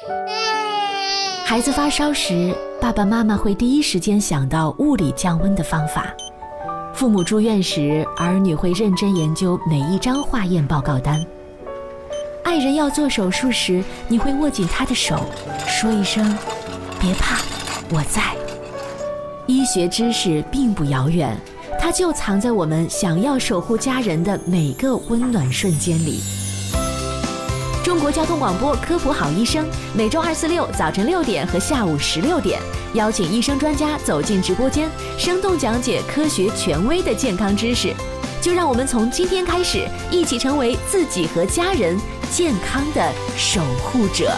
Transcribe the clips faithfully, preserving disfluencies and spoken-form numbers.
孩子发烧时，爸爸妈妈会第一时间想到物理降温的方法。父母住院时，儿女会认真研究每一张化验报告单。爱人要做手术时，你会握紧他的手，说一声别怕，我在。医学知识并不遥远，它就藏在我们想要守护家人的每个温暖瞬间里。中国交通广播科普好医生，每周二、四、六早晨六点和下午十六点，邀请医生专家走进直播间，生动讲解科学权威的健康知识。就让我们从今天开始，一起成为自己和家人健康的守护者。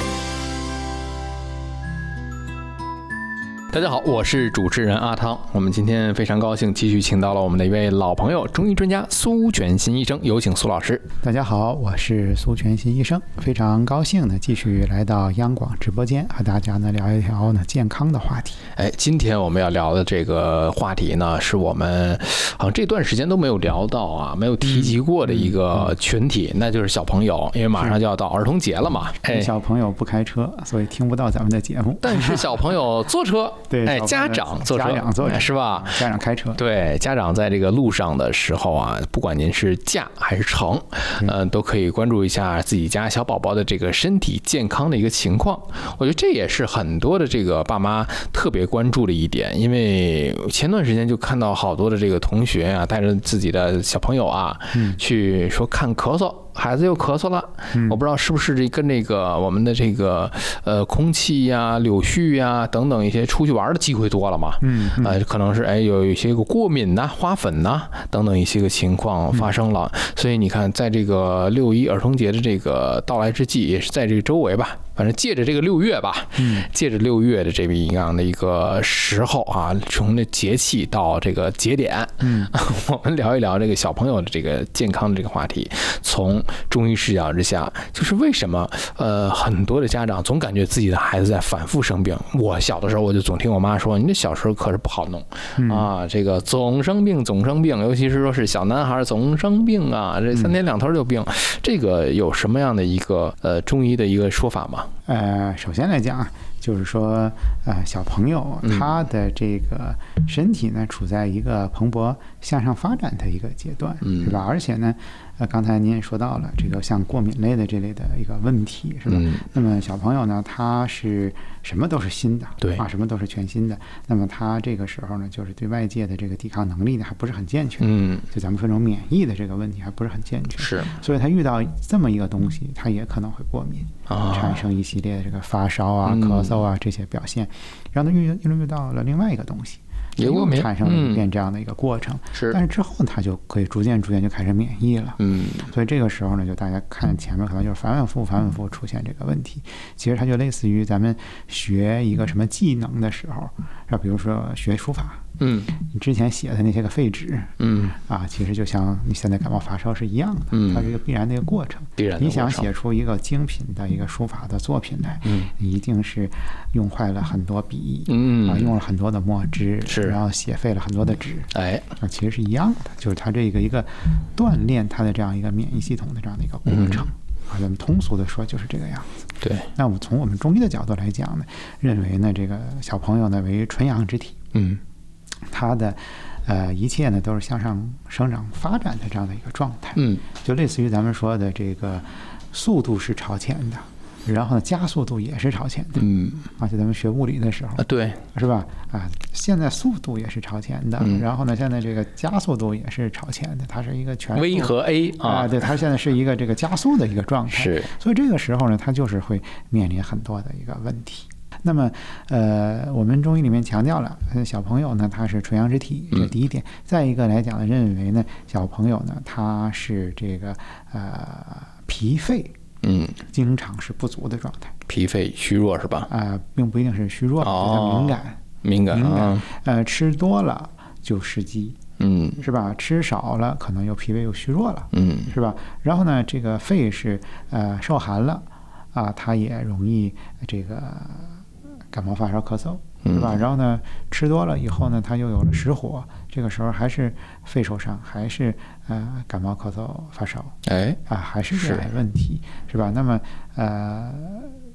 大家好，我是主持人阿汤。我们今天非常高兴继续请到了我们的一位老朋友，中医专家苏全新医生，有请苏老师。 大家好，我是苏全新医生，非常高兴呢继续来到央广直播间，和大家呢聊一聊呢健康的话题。 哎，今天我们要聊的这个话题呢，是我们好像这段时间都没有聊到啊，没有提及过的一个群体，嗯嗯、那就是小朋友，因为马上就要到儿童节了嘛。 哎，小朋友不开车，所以听不到咱们的节目。 但是小朋友坐车。 对， 哎，家长坐车， 家长坐车是吧？ 家长开车， 对，家长在这个路上的时候啊，不管您是驾还是乘，呃，都可以关注一下自己家小宝宝的这个身体健康的一个情况。我觉得这也是很多的这个爸妈特别关注的一点，因为前段时间就看到好多的这个同学啊，带着自己的小朋友啊，嗯、去说看咳嗽。孩子又咳嗽了，嗯、我不知道是不是这跟这个我们的这个呃空气呀、柳絮呀等等一些出去玩的机会多了嘛，嗯，嗯呃，可能是哎有一些个过敏呐、花粉呐等等一些个情况发生了，嗯、所以你看，在这个六一儿童节的这个到来之际，也是在这个周围吧。反正借着这个六月吧，嗯，借着六月的这么一样的一个时候啊，从这节气到这个节点，嗯，我们聊一聊这个小朋友的这个健康的这个话题。从中医视角之下，就是为什么呃很多的家长总感觉自己的孩子在反复生病。我小的时候我就总听我妈说，你这小时候可是不好弄、嗯、啊，这个总生病总生病，尤其是说是小男孩总生病啊，这三天两头就病，嗯、这个有什么样的一个呃中医的一个说法吗？ 呃，首先来讲，就是说，呃，小朋友他的这个身体呢，处在一个蓬勃向上发展的一个阶段，嗯、是吧？而且呢，呃，刚才您也说到了这个像过敏类的这类的一个问题，是吧？嗯、那么小朋友呢，他是什么都是新的，对啊，什么都是全新的。那么他这个时候呢，就是对外界的这个抵抗能力呢，还不是很健全，嗯，就咱们说这种免疫的这个问题还不是很健全， 是， 所以他遇到这么一个东西，他也可能会过敏，啊、产生一系列的这个发烧啊、咳嗽啊这些表现，然后呢遇又遇到了另外一个东西。也又产生了一遍这样的一个过程，嗯、是，但是之后它就可以逐渐逐渐就开始免疫了，嗯，所以这个时候呢，就大家看前面可能就是反反复复反反复复出现这个问题，其实它就类似于咱们学一个什么技能的时候，是吧？比如说学书法，嗯，你之前写的那些个废纸，嗯，啊，其实就像你现在感冒发烧是一样的，嗯，它是一个必然的一个过程，必然的过程。你想写出一个精品的一个书法的作品来，嗯，你一定是用坏了很多笔，嗯，啊，用了很多的墨汁，是。然后写废了很多的纸，哎，其实是一样的，就是它这个一个锻炼它的这样一个免疫系统的这样的一个过程，啊、嗯，咱们通俗的说就是这个样子。 对， 那我们从我们中医的角度来讲呢，认为呢，这个小朋友呢为纯阳之体，嗯，他的呃一切呢都是向上生长发展的这样的一个状态，嗯，就类似于咱们说的这个速度是朝前的。然后呢，加速度也是朝前的，嗯，而且咱们学物理的时候， 啊，对， 是吧？啊，现在速度也是朝前的，嗯、然后呢，现在这个加速度也是朝前的，它是一个全 V 和 A 啊，对，它现在是一个这个加速的一个状态， 是， 所以这个时候呢，它就是会面临很多的一个问题。那么，呃，我们中医里面强调了，小朋友呢他是纯阳之体，这第一点。嗯、再一个来讲呢，认为呢，小朋友呢他是这个呃脾肺。嗯，经常是不足的状态， 脾肺虚弱是吧？ 啊、呃，并不一定是虚弱， 哦， 敏感， 敏感， 敏感，啊、呃，吃多了就失积，嗯，是吧？吃少了可能又脾胃又虚弱了，嗯，是吧？然后呢，这个肺是呃受寒了，啊，它也容易这个感冒发烧咳嗽。是吧？然后呢，吃多了以后呢，它又有了实火，这个时候还是肺受伤，还是呃感冒咳嗽发烧，哎啊，还是这样的问题，是吧？那么呃，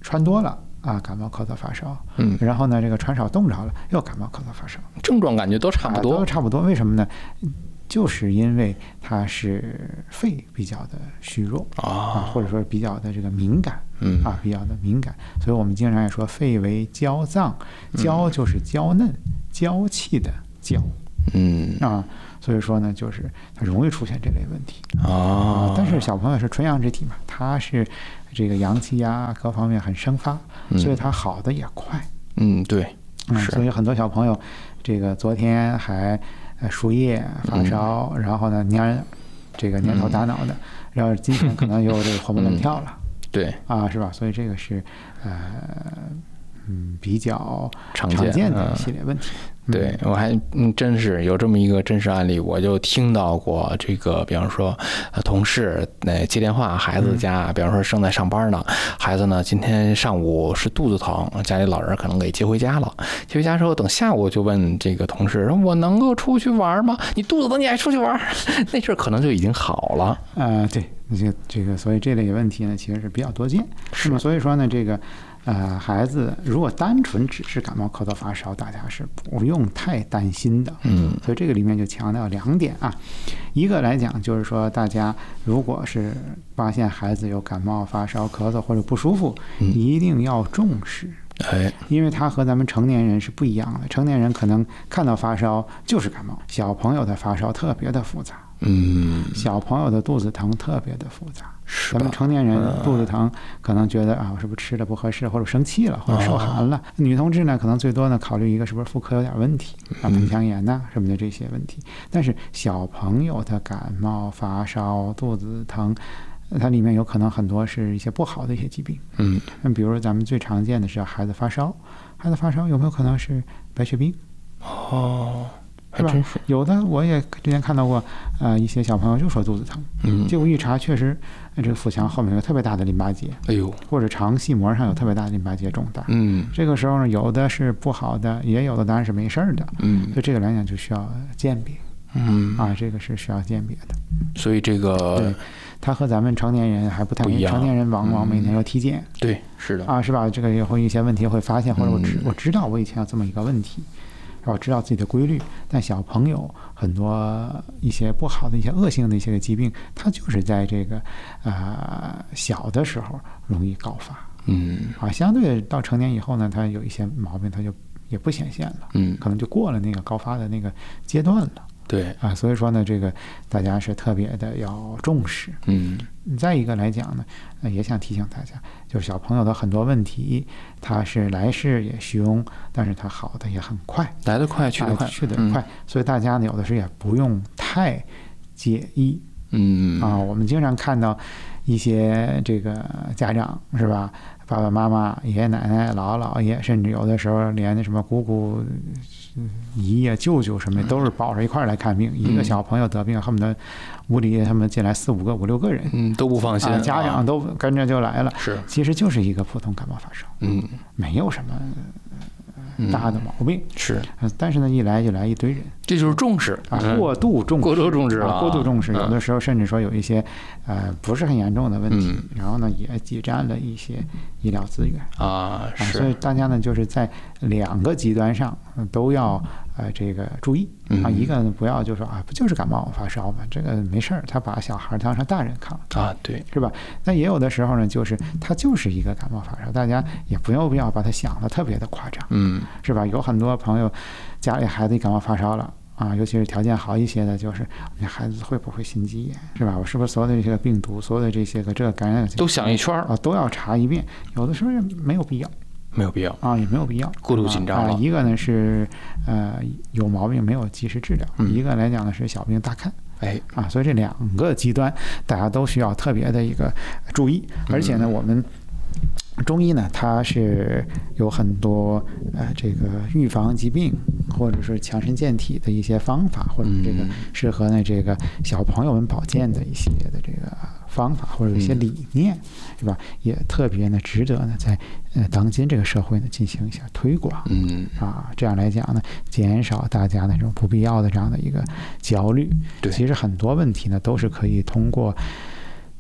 穿多了啊，感冒咳嗽发烧， 嗯， 然后呢，这个穿少冻着了，又感冒咳嗽发烧， 症状感觉都差不多， 啊、都差不多。为什么呢？就是因为它是肺比较的虚弱啊，或者说比较的这个敏感， 嗯啊，比较的敏感，所以我们经常也说肺为娇脏，娇就是娇嫩、娇气的娇， 嗯啊，所以说呢，就是它容易出现这类问题啊。 但是小朋友是纯阳之体嘛，他是这个阳气呀各方面很生发，所以他好的也快。 嗯，对， 嗯， 是。 所以很多小朋友，这个昨天还输液发烧，嗯、然后呢蔫，这个蔫头打脑的，嗯、然后今天可能又这个活蹦乱跳了，嗯、 对啊，是吧？所以这个是呃嗯比较常见的一系列问题。 嗯、对，我还嗯真是有这么一个真实案例，我就听到过这个，比方说呃同事那接电话，孩子家，嗯、比方说正在上班呢，孩子呢今天上午是肚子疼，家里老人可能给接回家了，接回家之后等下午就问这个同事，我能够出去玩吗？你肚子疼你还出去玩？那阵可能就已经好了。 呃，对，这个这个，所以这类问题呢其实是比较多见，是吗？所以说呢这个。呃，孩子如果单纯只是感冒咳嗽发烧，大家是不用太担心的。 嗯， 所以这个里面就强调两点啊，一个来讲就是说，大家如果是发现孩子有感冒发烧、咳嗽或者不舒服， 嗯、 一定要重视。 哎， 因为他和咱们成年人是不一样的，成年人可能看到发烧就是感冒，小朋友的发烧特别的复杂。 嗯， 小朋友的肚子疼特别的复杂。 是咱们成年人肚子疼，可能觉得啊，我是不是吃的不合适，或者生气了，或者受寒了。哦、女同志呢，可能最多呢考虑一个是不是妇科有点问题啊，盆腔炎呐、啊、什么的这些问题。但是小朋友的感冒发烧、肚子疼，它里面有可能很多是一些不好的一些疾病。 嗯， 那比如说咱们最常见的是孩子发烧，孩子发烧有没有可能是白血病？ 哦。 是吧？有的我也之前看到过，呃，一些小朋友就说肚子疼， 嗯， 结果一查确实，这个腹腔后面有特别大的淋巴结， 哎呦， 或者肠系膜上有特别大的淋巴结肿大， 嗯， 这个时候呢，有的是不好的，也有的当然是没事儿的， 嗯， 所以这个来讲就需要鉴别， 嗯， 啊，这个是需要鉴别的， 所以这个对，它和咱们成年人还不太不一样， 成年人往往每年要体检， 嗯、对，是的， 啊，是吧？这个也会一些问题会发现，或者我知、嗯、我知道我以前有这么一个问题。我知道自己的规律，但小朋友很多一些不好的一些恶性的一些疾病，它就是在这个呃小的时候容易高发， 嗯， 啊，相对到成年以后呢，它有一些毛病，它就也不显现了， 嗯， 可能就过了那个高发的那个阶段了， 对， 啊，所以说呢，这个大家是特别的要重视， 嗯， 再一个来讲呢，呃，也想提醒大家，就是小朋友的很多问题，他是来势也凶，但是他好的也很快， 来得快去得快， 去得快，嗯、所以大家呢有的时候也不用太介意， 嗯啊，我们经常看到一些这个家长是吧，爸爸妈妈、爷爷奶奶、姥姥姥爷，甚至有的时候连那什么姑姑、姨呀、舅舅什么的都是抱着一块儿来看病，嗯、一个小朋友得病，恨不得屋里他们进来四五个、五六个人， 嗯，都不放心， 啊、家长都跟着就来了， 是， 其实就是一个普通感冒发烧， 嗯， 没有什么大的毛病， 嗯、是， 但是呢，一来就来一堆人， 这就是重视啊，过度重视， 过度重视啊，过度重视，有的时候甚至说有一些呃不是很严重的问题， 嗯、 然后呢也挤占了一些医疗资源啊，是， 所以大家呢就是在两个极端上都要呃这个注意啊，一个呢不要就说啊不就是感冒发烧嘛，这个没事儿，他把小孩当成大人看啊，对， 是吧？那也有的时候呢，就是他就是一个感冒发烧，大家也不用必要把它想的特别的夸张， 嗯， 是吧？有很多朋友家里孩子感冒发烧了。啊，尤其是条件好一些的，就是你孩子会不会心肌炎，是吧？我是不是所有的这些个病毒，所有的这些个这个感染都想一圈啊，都要查一遍？有的时候也没有必要， 没有必要啊，也没有必要过度紧张了。 啊，一个呢是呃有毛病没有及时治疗， 嗯、 一个来讲呢是小病大看。 哎， 啊，所以这两个极端大家都需要特别的一个注意，而且呢，我们。中医呢，它是有很多呃这个预防疾病或者是强身健体的一些方法，或者这个适合呢这个小朋友们保健的一些的这个方法或者一些理念，是吧？也特别呢值得呢在呃当今这个社会呢进行一下推广， 嗯啊，这样来讲呢，减少大家那种不必要的这样的一个焦虑。 对， 其实很多问题呢都是可以通过。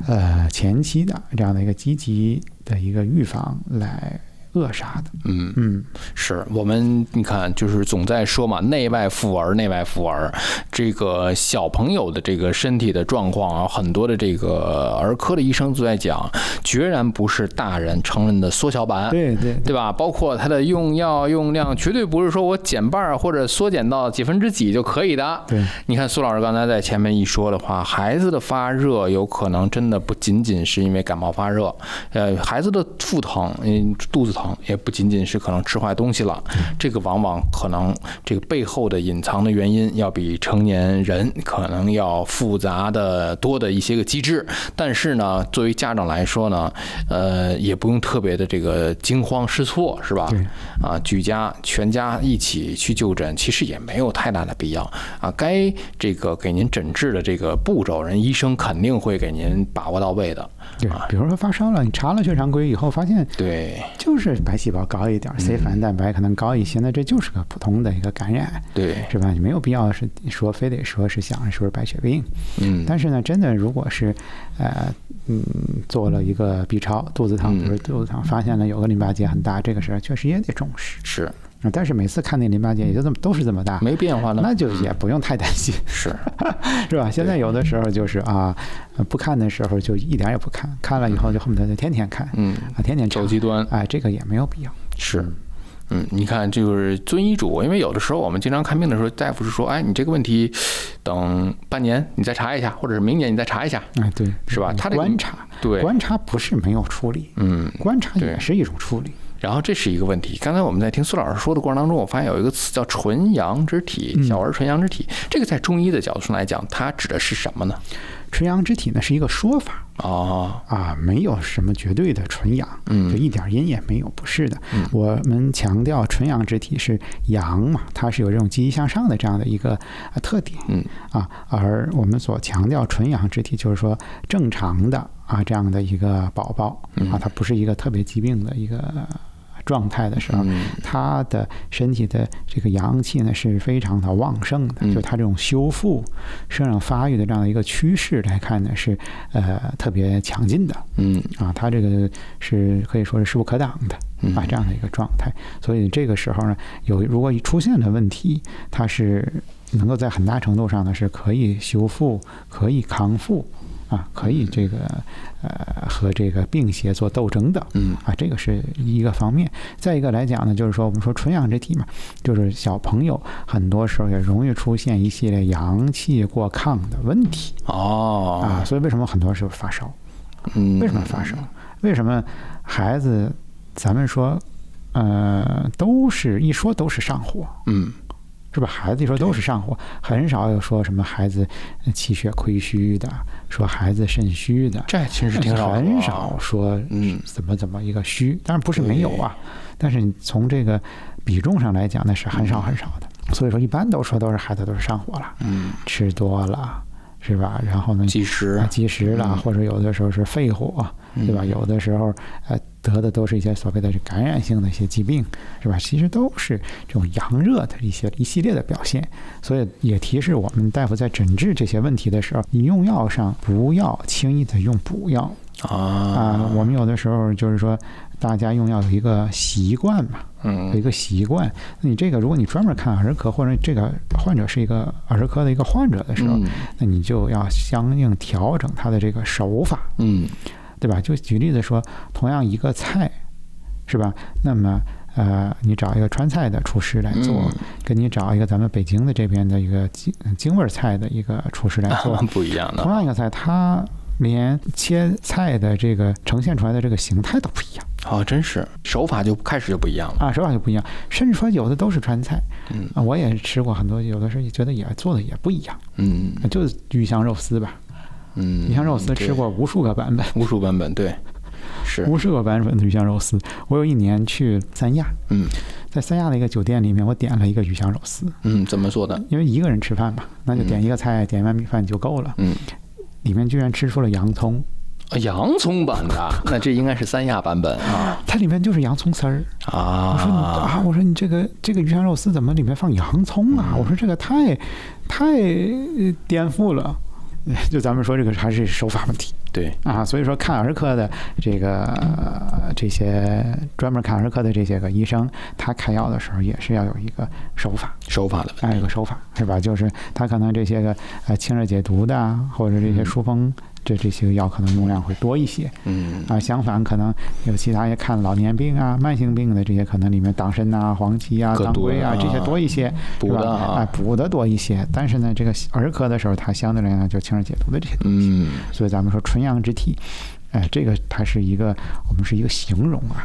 呃前期的这样的一个积极的一个预防来扼杀的。 嗯嗯，是我们你看，就是总在说嘛，内外妇儿，内外妇儿，这个小朋友的这个身体的状况啊，很多的这个儿科的医生都在讲，决然不是大人成人的缩小版， 对对对吧？包括它的用药用量，绝对不是说我减半或者缩减到几分之几就可以的。 对， 你看苏老师刚才在前面一说的话，孩子的发热有可能真的不仅仅是因为感冒发热，呃，孩子的腹疼，嗯，肚子疼。也不仅仅是可能吃坏东西了，这个往往可能这个背后的隐藏的原因要比成年人可能要复杂的多的一些个机制。但是呢，作为家长来说呢，呃，也不用特别的这个惊慌失措，是吧？啊，举家全家一起去就诊，其实也没有太大的必要啊。该这个给您诊治的这个步骤，人医生肯定会给您把握到位的。 对，比如说发烧了，你查了血常规以后发现， 对， 就是白细胞高一点 ，C 反应蛋白可能高一些，那这就是个普通的一个感染， 对， 是吧？你没有必要是说非得说是想说是白血病， 嗯， 但是呢，真的如果是呃嗯做了一个 B 超，肚子疼，比如肚子疼，发现了有个淋巴结很大，这个事儿确实也得重视， 是。 但是每次看那淋巴结也就这么都是这么大， 没变化呢， 那就也不用太担心， 是是吧？现在有的时候就是啊，不看的时候就一点也不看，看了以后就恨不得就天天看， 嗯啊，天天走极端， 哎，这个也没有必要。 是，嗯，你看就是遵医嘱，因为有的时候我们经常看病的时候，大夫是说，哎，你这个问题等半年你再查一下，或者是明年你再查一下， 哎，对， 是吧？他观察， 对， 观察不是没有处理， 嗯， 观察也是一种处理。 然后这是一个问题。刚才我们在听苏老师说的过程当中，我发现有一个词叫纯阳之体，小儿纯阳之体。这个在中医的角度上来讲，它指的是什么呢？ 纯阳之体呢是一个说法哦啊，没有什么绝对的纯阳， 嗯， 就一点阴也没有，不是的。 嗯、 我们强调纯阳之体是阳嘛，它是有这种积极向上的这样的一个特点， 嗯啊，而我们所强调纯阳之体，就是说正常的啊这样的一个宝宝啊，它不是一个特别疾病的一个状态的时候，他的身体的这个阳气呢是非常的旺盛的，就他这种修复、生长发育的这样的一个趋势来看呢，是呃特别强劲的， 嗯啊，他这个是可以说是势不可挡的啊这样的一个状态。所以这个时候呢，有如果出现了问题，它是能够在很大程度上呢是可以修复、可以康复。啊，可以这个呃和这个病邪做斗争的， 嗯啊，这个是一个方面。再一个来讲呢，就是说我们说纯阳之体嘛，就是小朋友很多时候也容易出现一系列阳气过亢的问题。 哦， 啊，所以为什么很多时候发烧？ 嗯， 为什么发烧？为什么孩子咱们说呃都是一说都是上火？ 嗯。 是吧？孩子一说都是上火，很少有说什么孩子气血亏虚的，说孩子肾虚的， 这其实挺少的， 很少说嗯怎么怎么一个虚，当然不是没有啊，但是你从这个比重上来讲，那是很少很少的。所以说，一般都说都是孩子都是上火了， 嗯， 吃多了。是吧？然后呢， 积食、 积食了，或者有的时候是肺火，对吧？有的时候呃得的都是一些所谓的感染性的一些疾病，是吧？其实都是这种阳热的一些一系列的表现，所以也提示我们大夫在诊治这些问题的时候，你用药上不要轻易的用补药啊啊！我们有的时候就是说，大家用药有一个习惯嘛。有一个习惯，那你这个如果你专门看儿科，或者这个患者是一个儿科的一个患者的时候， 嗯、 那你就要相应调整他的这个手法， 嗯， 对吧？就举例子说，同样一个菜，是吧？那么呃，你找一个川菜的厨师来做， 嗯、 跟你找一个咱们北京的这边的一个京京味菜的一个厨师来做， 啊、不一样的。 同样一个菜，他连切菜的这个呈现出来的这个形态都不一样。 哦，真是手法就开始就不一样了啊，手法就不一样，甚至说有的都是川菜， 嗯， 啊，我也吃过很多，有的时候觉得也做的也不一样， 嗯， 就是鱼香肉丝吧， 嗯， 鱼香肉丝吃过无数个版本， 无数版本，对，是无数个版本的鱼香肉丝。我有一年去三亚， 嗯， 在三亚的一个酒店里面，我点了一个鱼香肉丝， 嗯，怎么做的？ 因为一个人吃饭嘛，那就点一个菜，嗯、点完米饭就够了， 嗯， 里面居然吃出了洋葱。 洋葱版的，那这应该是三亚版本啊。 它里面就是洋葱丝儿啊！ 我说你啊，我说你这个这个鱼香肉丝怎么里面放洋葱啊？嗯、我说这个太太颠覆了。就咱们说这个还是手法问题对啊，所以说看儿科的这个、呃、这些专门看儿科的这些个医生，他开药的时候也是要有一个手法， 手法的问题， 还有一个手法是吧？就是他可能这些个呃清热解毒的，或者这些疏风。嗯这这些个药可能用量会多一些， 嗯啊，相反可能有其他也看老年病啊、慢性病的这些，可能里面党参呐、黄芪啊、当归啊这些多一些， 补的啊，哎，补的多一些。但是呢，这个儿科的时候，它相对来讲就清热解毒的这些东西， 嗯， 所以咱们说纯阳之体，哎，这个它是一个我们是一个形容啊。